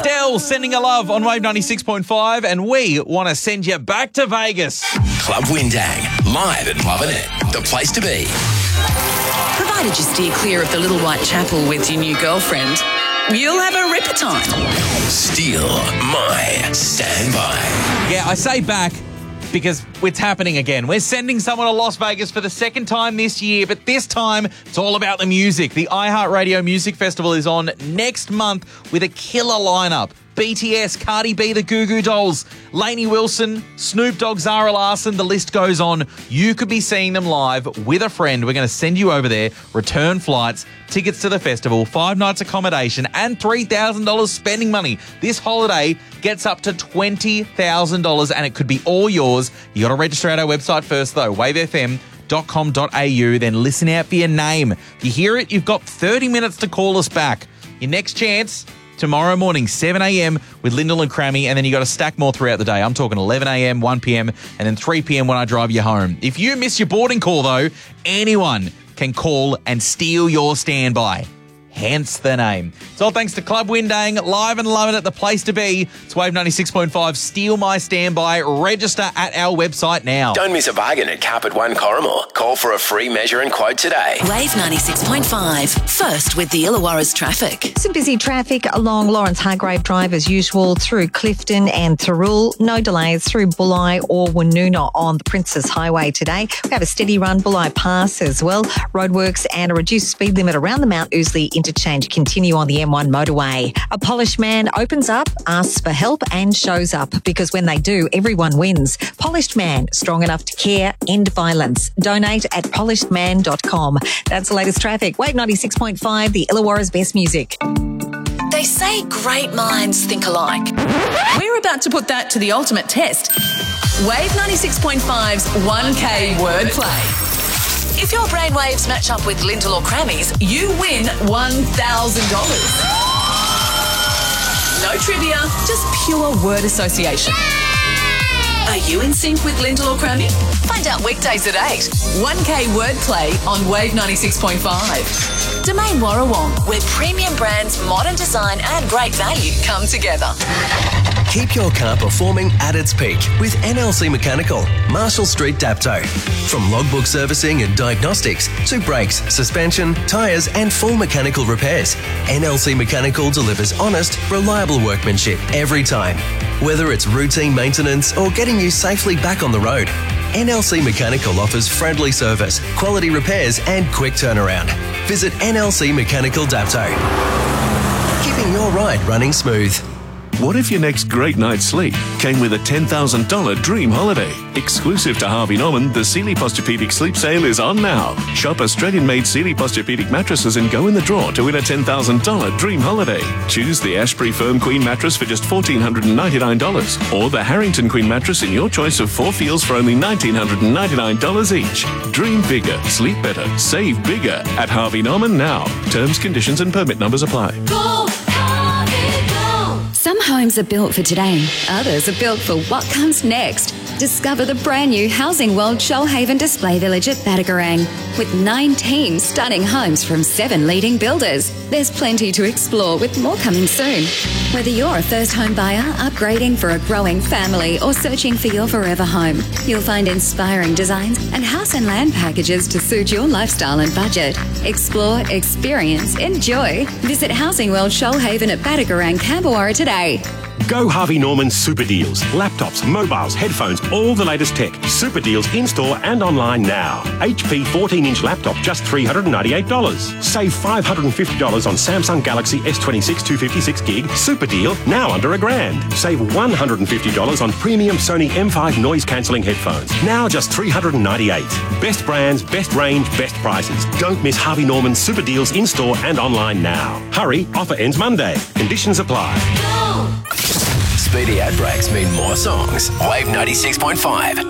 Dell sending a love on Wave 96.5, and we want to send you back to Vegas. Club Windang, live at Lovin' It, the place to be. Provided you steer clear of the Little White Chapel with your new girlfriend, you'll have a ripper time. Steal my standby. Yeah, I say back because it's happening again. We're sending someone to Las Vegas for the second time this year, but this time it's all about the music. The iHeartRadio Music Festival is on next month with a killer lineup. BTS, Cardi B, the Goo Goo Dolls, Lainey Wilson, Snoop Dogg, Zara Larsson, the list goes on. You could be seeing them live with a friend. We're going to send you over there, return flights, tickets to the festival, 5 nights accommodation, and $3,000 spending money. This holiday gets up to $20,000 and it could be all yours. You got to register at our website first though, wavefm.com.au, then listen out for your name. If you hear it, you've got 30 minutes to call us back. Your next chance tomorrow morning, 7 a.m. with Lyndall and Crammy, and then you got to stack more throughout the day. I'm talking 11 a.m., 1 p.m., and then 3 p.m. when I drive you home. If you miss your boarding call, though, anyone can call and steal your standby. Hence the name. It's all thanks to Club Windang, live and loving it, the place to be. It's Wave 96.5, steal my standby. Register at our website now. Don't miss a bargain at Carpet One Corrimal. Call for a free measure and quote today. Wave 96.5, first with the Illawarra's traffic. Some busy traffic along Lawrence Hargrave Drive as usual through Clifton and Thirroul. No delays through Bulli or Woonona on the Princes Highway today. We have a steady run Bulli Pass as well. Roadworks and a reduced speed limit around the Mount Ousley interchange continue on the M1 motorway. A polished man opens up, asks for help and shows up, because when they do, everyone wins. Polished Man, strong enough to care, end violence. Donate at polishedman.com. That's the latest traffic. Wave 96.5, the Illawarra's best music. They say great minds think alike. We're about to put that to the ultimate test. Wave 96.5's 1K wordplay. If your brainwaves match up with Lyndall or Crammy's, you win $1,000. No trivia, just pure word association. Are you in sync with Lyndall or Crammy? Find out weekdays at 8. 1K wordplay on Wave 96.5. Domain Warrawong, where premium brands, modern design and great value come together. Keep your car performing at its peak with NLC Mechanical, Marshall Street, Dapto. From logbook servicing and diagnostics to brakes, suspension, tyres and full mechanical repairs, NLC Mechanical delivers honest, reliable workmanship every time. Whether it's routine maintenance or getting you safely back on the road, NLC Mechanical offers friendly service, quality repairs and quick turnaround. Visit NLC Mechanical Dapto. Keeping your ride running smooth. What if your next great night's sleep came with a $10,000 dream holiday? Exclusive to Harvey Norman, the Sealy Posturepedic Sleep Sale is on now. Shop Australian-made Sealy Posturepedic mattresses and go in the draw to win a $10,000 dream holiday. Choose the Ashbury Firm Queen mattress for just $1,499 or the Harrington Queen mattress in your choice of 4 feels for only $1,999 each. Dream bigger, sleep better, save bigger at Harvey Norman now. Terms, conditions and permit numbers apply. Go, Harvey, go! Some homes are built for today, others are built for what comes next. Discover the brand new Housing World Shoalhaven Display Village at Badagarang. With 19 stunning homes from 7 leading builders. There's plenty to explore with more coming soon. Whether you're a first home buyer, upgrading for a growing family or searching for your forever home, you'll find inspiring designs and house and land packages to suit your lifestyle and budget. Explore, experience, enjoy. Visit Housing World Shoalhaven at Badagarang, Camberwara today. Go Harvey Norman Super Deals. Laptops, mobiles, headphones, all the latest tech. Super Deals in-store and online now. HP 14-inch laptop, just $398. Save $550 on Samsung Galaxy S26 256 gig. Super deal, now under $1,000. Save $150 on premium Sony M5 noise-cancelling headphones. Now just $398. Best brands, best range, best prices. Don't miss Harvey Norman Super Deals in-store and online now. Hurry, offer ends Monday. Conditions apply. Go! Speedy ad breaks mean more songs. Wave 96.5.